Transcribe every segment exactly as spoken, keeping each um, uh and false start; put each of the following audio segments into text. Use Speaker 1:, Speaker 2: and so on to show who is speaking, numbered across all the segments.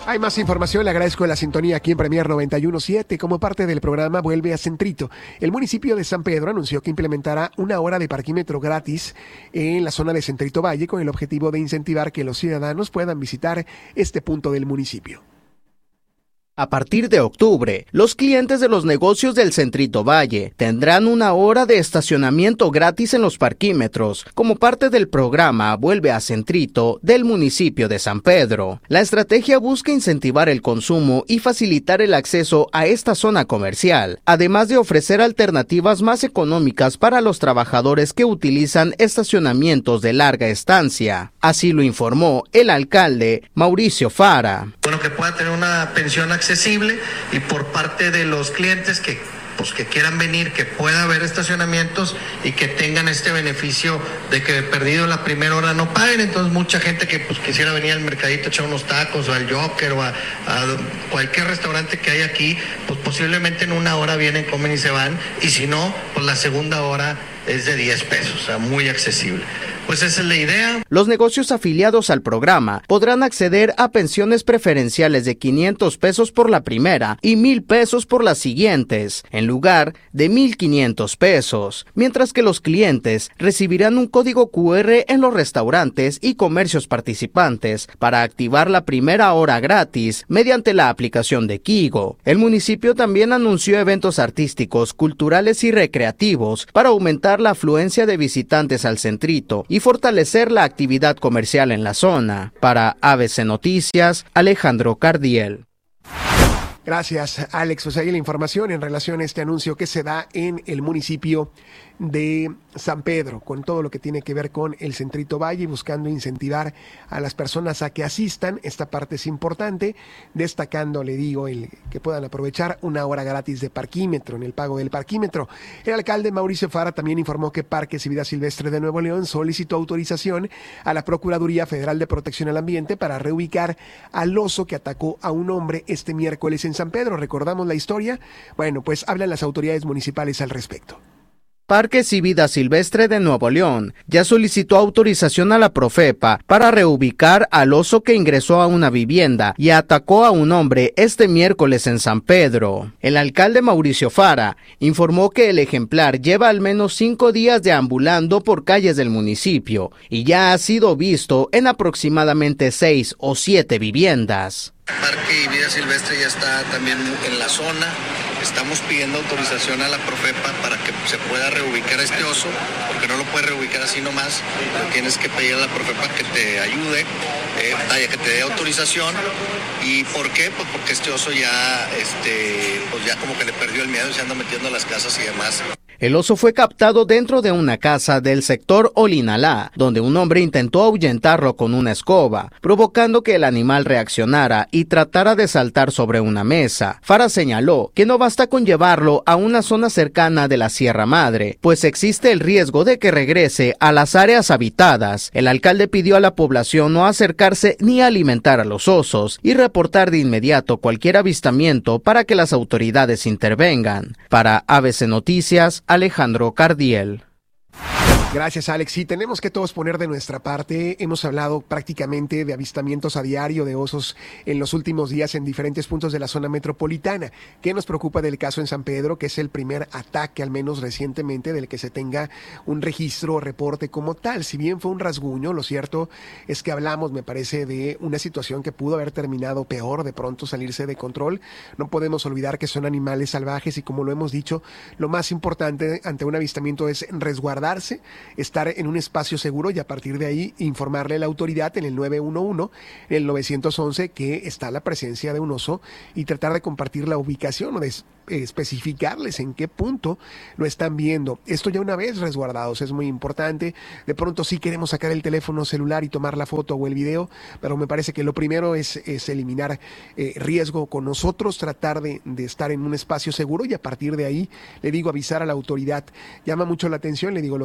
Speaker 1: Hay más información, le agradezco la sintonía aquí en Premier noventa y uno punto siete. Como parte del programa Vuelve a Centrito, el municipio de San Pedro anunció que implementará una hora de parquímetro gratis en la zona de Centrito Valle con el objetivo de incentivar que los ciudadanos puedan visitar este punto del municipio.
Speaker 2: A partir de octubre, los clientes de los negocios del Centrito Valle tendrán una hora de estacionamiento gratis en los parquímetros, como parte del programa Vuelve a Centrito del municipio de San Pedro. La estrategia busca incentivar el consumo y facilitar el acceso a esta zona comercial, además de ofrecer alternativas más económicas para los trabajadores que utilizan estacionamientos de larga estancia. Así lo informó el alcalde Mauricio Fara.
Speaker 3: Bueno, que pueda tener una pensión accesible y por parte de los clientes que pues que quieran venir, que pueda haber estacionamientos y que tengan este beneficio de que de perdido la primera hora no paguen. Entonces mucha gente que pues quisiera venir al mercadito a echar unos tacos o al Joker o a, a cualquier restaurante que hay aquí, pues posiblemente en una hora vienen, comen y se van, y si no, pues la segunda hora es de diez pesos, o sea, muy accesible. Pues esa es la idea.
Speaker 2: Los negocios afiliados al programa podrán acceder a pensiones preferenciales de quinientos pesos por la primera y mil pesos por las siguientes, en lugar de mil quinientos pesos, mientras que los clientes recibirán un código cu erre en los restaurantes y comercios participantes para activar la primera hora gratis mediante la aplicación de Kigo. El municipio también anunció eventos artísticos, culturales y recreativos para aumentar la afluencia de visitantes al Centrito y fortalecer la actividad comercial en la zona. Para A B C Noticias, Alejandro Cardiel.
Speaker 1: Gracias, Alex. Pues ahí la información en relación a este anuncio que se da en el municipio de San Pedro, con todo lo que tiene que ver con el Centrito Valle, buscando incentivar a las personas a que asistan. Esta parte es importante, destacando, le digo, el que puedan aprovechar una hora gratis de parquímetro, en el pago del parquímetro. El alcalde Mauricio Fara también informó que Parques y Vida Silvestre de Nuevo León solicitó autorización a la Procuraduría Federal de Protección al Ambiente para reubicar al oso que atacó a un hombre este miércoles en San Pedro. ¿Recordamos la historia? Bueno, pues hablan las autoridades municipales al respecto.
Speaker 2: Parques y Vida Silvestre de Nuevo León ya solicitó autorización a la Profepa para reubicar al oso que ingresó a una vivienda y atacó a un hombre este miércoles en San Pedro. El alcalde Mauricio Fara informó que el ejemplar lleva al menos cinco días deambulando por calles del municipio y ya ha sido visto en aproximadamente seis o siete viviendas.
Speaker 3: Parque y Vida Silvestre ya está también en la zona. Estamos pidiendo autorización a la Profepa para que se pueda reubicar a este oso, porque no lo puedes reubicar así nomás, lo tienes que pedir a la Profepa que te ayude, eh, que te dé autorización. ¿Y por qué? Pues porque este oso ya, este, pues ya como que le perdió el miedo y se anda metiendo a las casas y demás.
Speaker 2: El oso fue captado dentro de una casa del sector Olinalá, donde un hombre intentó ahuyentarlo con una escoba, provocando que el animal reaccionara y tratara de saltar sobre una mesa. Fara señaló que no basta con llevarlo a una zona cercana de la Sierra Madre, pues existe el riesgo de que regrese a las áreas habitadas. El alcalde pidió a la población no acercarse ni alimentar a los osos y reportar de inmediato cualquier avistamiento para que las autoridades intervengan. Para A B C Noticias, Alejandro Cardiel.
Speaker 1: Gracias, Alex. Sí, tenemos que todos poner de nuestra parte. Hemos hablado prácticamente de avistamientos a diario de osos en los últimos días en diferentes puntos de la zona metropolitana. ¿Qué nos preocupa del caso en San Pedro? Que es el primer ataque, al menos recientemente, del que se tenga un registro o reporte como tal. Si bien fue un rasguño, lo cierto es que hablamos, me parece, de una situación que pudo haber terminado peor, de pronto salirse de control. No podemos olvidar que son animales salvajes y, como lo hemos dicho, lo más importante ante un avistamiento es resguardarse, estar en un espacio seguro y a partir de ahí informarle a la autoridad en el nueve uno uno, en el novecientos once, que está la presencia de un oso y tratar de compartir la ubicación o de especificarles en qué punto lo están viendo. Esto ya una vez resguardados es muy importante. De pronto sí queremos sacar el teléfono celular y tomar la foto o el video, pero me parece que lo primero es, es eliminar eh, riesgo con nosotros, tratar de, de estar en un espacio seguro y a partir de ahí, le digo, avisar a la autoridad. Llama mucho la atención, le digo, lo que ocurrió en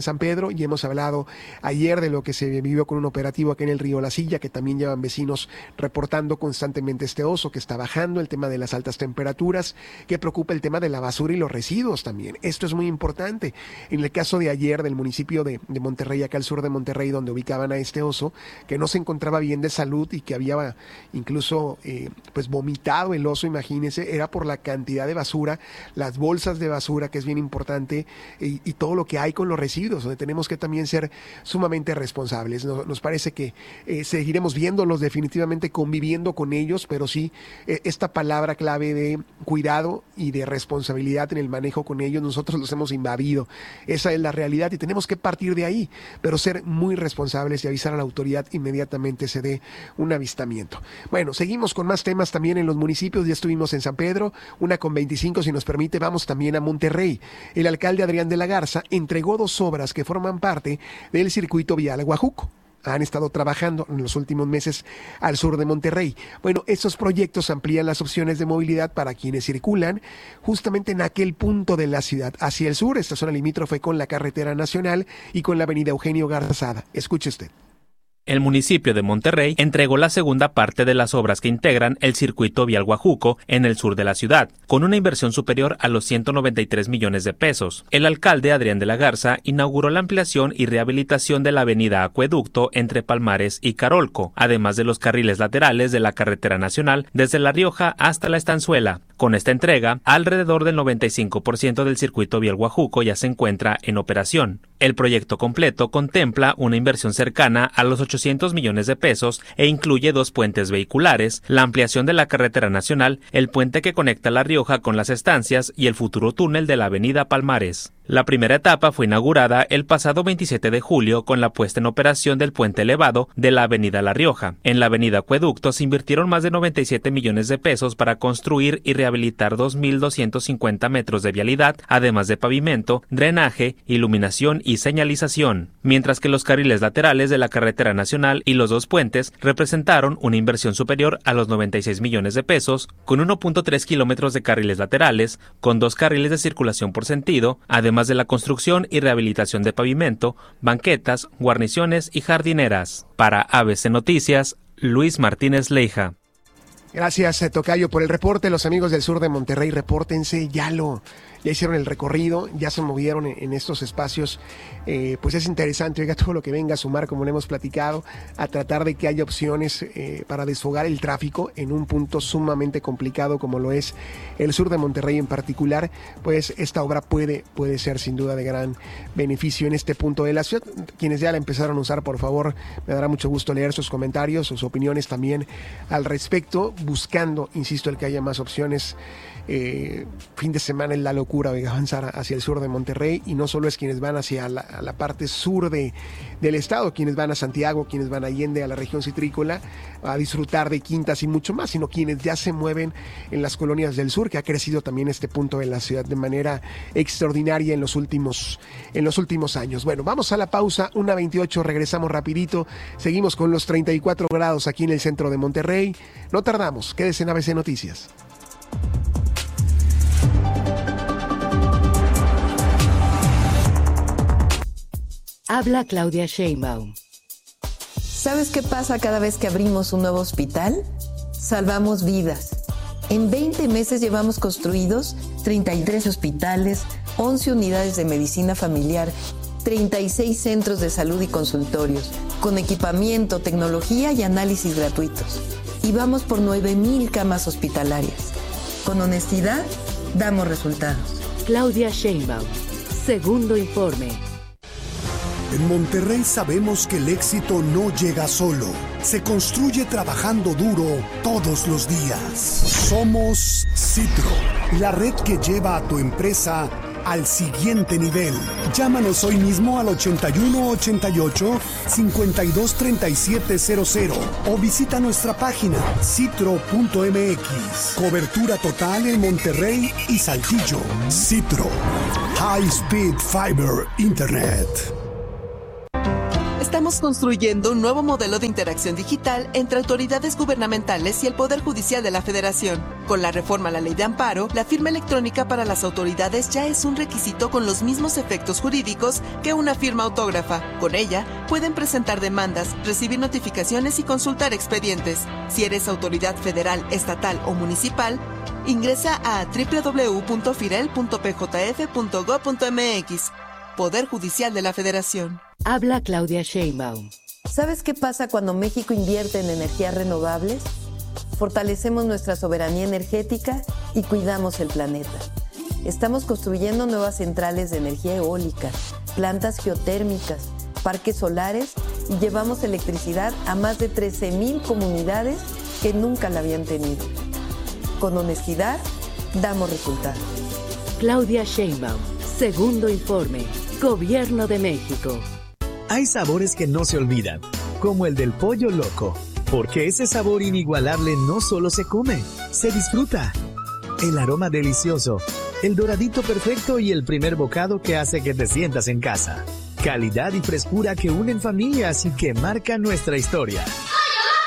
Speaker 1: San Pedro y hemos hablado ayer de lo que se vivió con un operativo aquí en el río La Silla, que también llevan vecinos reportando constantemente este oso que está bajando, el tema de las altas temperaturas, que preocupa el tema de la basura y los residuos también. Esto es muy importante. En el caso de ayer del municipio de, de Monterrey, acá al sur de Monterrey, donde ubicaban a este oso, que no se encontraba bien de salud y que había incluso eh, pues vomitado el oso, imagínense, era por la cantidad de basura, las bolsas de basura, que es bien importante, y, y todo lo que hay con los residuos, donde tenemos que también ser sumamente responsables. Nos, nos parece que eh, seguiremos viéndolos, definitivamente conviviendo con ellos, pero sí eh, esta palabra clave de cuidado y de responsabilidad en el manejo con ellos, nosotros los hemos invadido. Esa es la realidad y tenemos que partir de ahí, pero ser muy responsables y avisar a la autoridad inmediatamente se dé un avistamiento. Bueno, seguimos con más temas también en los municipios. Ya estuvimos en San Pedro, una con veinticinco, si nos permite, vamos también a Monterrey. El alcalde Adrián de la Garza entregó dos obras que forman parte del circuito vial Guajuco. Han estado trabajando en los últimos meses al sur de Monterrey. Bueno, estos proyectos amplían las opciones de movilidad para quienes circulan justamente en aquel punto de la ciudad hacia el sur. Esta zona limítrofe con la carretera nacional y con la avenida Eugenio Garzada. Escuche usted.
Speaker 4: El municipio de Monterrey entregó la segunda parte de las obras que integran el circuito vial Guajuco en el sur de la ciudad, con una inversión superior a los ciento noventa y tres millones de pesos. El alcalde Adrián de la Garza inauguró la ampliación y rehabilitación de la avenida Acueducto entre Palmares y Carolco, además de los carriles laterales de la carretera nacional desde La Rioja hasta La Estanzuela. Con esta entrega, alrededor del noventa y cinco por ciento del circuito vial Guajuco ya se encuentra en operación. El proyecto completo contempla una inversión cercana a los ochocientos millones de pesos e incluye dos puentes vehiculares, la ampliación de la carretera nacional, el puente que conecta La Rioja con Las Estancias y el futuro túnel de la avenida Palmares. La primera etapa fue inaugurada el pasado veintisiete de julio con la puesta en operación del puente elevado de la avenida La Rioja. En la avenida Acueducto se invirtieron más de noventa y siete millones de pesos para construir y rehabilitar dos mil doscientos cincuenta metros de vialidad, además de pavimento, drenaje, iluminación y señalización, mientras que los carriles laterales de la carretera nacional y los dos puentes representaron una inversión superior a los noventa y seis millones de pesos, con uno punto tres kilómetros de carriles laterales, con dos carriles de circulación por sentido, además de la construcción y rehabilitación de pavimento, banquetas, guarniciones y jardineras. Para A B C Noticias, Luis Martínez Leija.
Speaker 1: Gracias, Tocayo, por el reporte. Los amigos del sur de Monterrey, repórtense, ya lo... ya hicieron el recorrido, ya se movieron en, en estos espacios, eh, pues es interesante, oiga, todo lo que venga a sumar, como le hemos platicado, a tratar de que haya opciones eh, para desfogar el tráfico en un punto sumamente complicado como lo es el sur de Monterrey en particular. Pues esta obra puede, puede ser sin duda de gran beneficio en este punto de la ciudad. Quienes ya la empezaron a usar, por favor, me dará mucho gusto leer sus comentarios, sus opiniones también al respecto, buscando, insisto, el que haya más opciones. Eh, fin de semana es la locura de avanzar hacia el sur de Monterrey, y no solo es quienes van hacia la, a la parte sur de, del estado, quienes van a Santiago, quienes van a Allende, a la región citrícola, a disfrutar de quintas y mucho más, sino quienes ya se mueven en las colonias del sur, que ha crecido también este punto de la ciudad de manera extraordinaria en los últimos, en los últimos años. Bueno, vamos a la pausa, una veintiocho, regresamos rapidito, seguimos con los treinta y cuatro grados aquí en el centro de Monterrey, no tardamos, quédese en A B C Noticias.
Speaker 5: Habla Claudia Sheinbaum.
Speaker 6: ¿Sabes qué pasa cada vez que abrimos un nuevo hospital? Salvamos vidas. En veinte meses llevamos construidos treinta y tres hospitales, once unidades de medicina familiar, treinta y seis centros de salud y consultorios, con equipamiento, tecnología y análisis gratuitos. Y vamos por nueve mil camas hospitalarias. Con honestidad, damos resultados.
Speaker 5: Claudia Sheinbaum. Segundo informe.
Speaker 7: En Monterrey sabemos que el éxito no llega solo, se construye trabajando duro todos los días. Somos Citro, la red que lleva a tu empresa al siguiente nivel. Llámanos hoy mismo al ochenta y uno ochenta y ocho cincuenta y dos treinta y siete cero cero o visita nuestra página citro punto m x. Cobertura total en Monterrey y Saltillo. Citro, High Speed Fiber Internet.
Speaker 8: Estamos construyendo un nuevo modelo de interacción digital entre autoridades gubernamentales y el Poder Judicial de la Federación. Con la reforma a la Ley de Amparo, la firma electrónica para las autoridades ya es un requisito con los mismos efectos jurídicos que una firma autógrafa. Con ella, pueden presentar demandas, recibir notificaciones y consultar expedientes. Si eres autoridad federal, estatal o municipal, ingresa a doble u doble u doble u punto firel punto p j f punto gob punto m x. Poder Judicial de la Federación.
Speaker 5: Habla Claudia Sheinbaum.
Speaker 6: ¿Sabes qué pasa cuando México invierte en energías renovables? Fortalecemos nuestra soberanía energética y cuidamos el planeta. Estamos construyendo nuevas centrales de energía eólica, plantas geotérmicas, parques solares y llevamos electricidad a más de trece mil comunidades que nunca la habían tenido. Con honestidad, damos resultados.
Speaker 5: Claudia Sheinbaum. Segundo informe. Gobierno de México.
Speaker 9: Hay sabores que no se olvidan, como el del pollo loco, porque ese sabor inigualable no solo se come, se disfruta. El aroma delicioso, el doradito perfecto y el primer bocado que hace que te sientas en casa. Calidad y frescura que unen familias y que marcan nuestra historia.